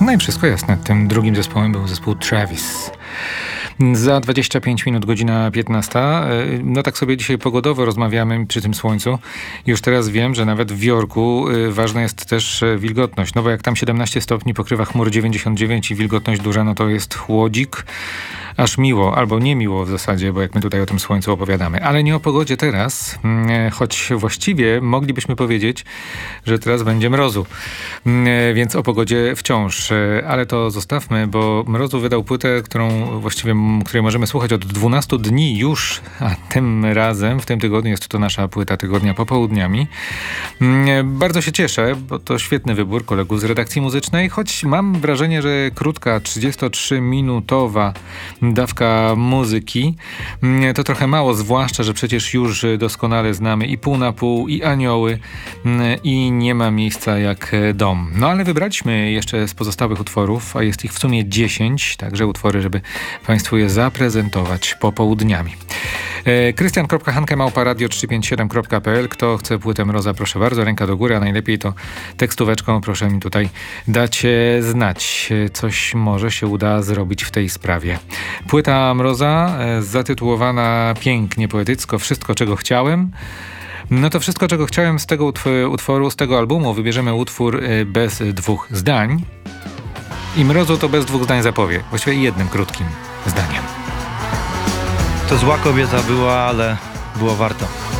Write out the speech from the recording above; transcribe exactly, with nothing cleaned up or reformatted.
No i wszystko jasne. Tym drugim zespołem był zespół Travis. Za dwadzieścia pięć minut, godzina piętnasta. No tak sobie dzisiaj pogodowo rozmawiamy przy tym słońcu. Już teraz wiem, że nawet w Jorku ważna jest też wilgotność. No bo jak tam siedemnaście stopni, pokrywa chmur dziewięćdziesiąt dziewięć i wilgotność duża, no to jest chłodzik. Aż miło, albo niemiło w zasadzie, bo jak my tutaj o tym słońcu opowiadamy. Ale nie o pogodzie teraz, choć właściwie moglibyśmy powiedzieć, że teraz będzie mrozu. Więc o pogodzie wciąż. Ale to zostawmy, bo Mrozu wydał płytę, którą właściwie, której możemy słuchać od dwunastu dni już, a tym razem, w tym tygodniu jest to nasza płyta tygodnia popołudniami. Bardzo się cieszę, bo to świetny wybór kolegów z redakcji muzycznej, choć mam wrażenie, że krótka, trzydziestotrzyminutowa dawka muzyki to trochę mało, zwłaszcza, że przecież już doskonale znamy i Pół na pół, i Anioły, i Nie ma miejsca jak dom. No ale wybraliśmy jeszcze z pozostałych utworów, a jest ich w sumie dziesięć, także utwory, żeby Państwu je zaprezentować popołudniami. Krystian kropka hanke małpa radio trzysta pięćdziesiąt siedem kropka pe el. Kto chce płytę Mroza, proszę bardzo, ręka do góry, a najlepiej to tekstóweczką proszę mi tutaj dać znać. Coś może się uda zrobić w tej sprawie. Płyta Mroza zatytułowana pięknie, poetycko Wszystko, czego chciałem. No to wszystko, czego chciałem z tego utworu, z tego albumu wybierzemy utwór bez dwóch zdań. I Mrozu to bez dwóch zdań zapowie. Właściwie jednym krótkim zdaniem. To zła kobieta była, ale było warto.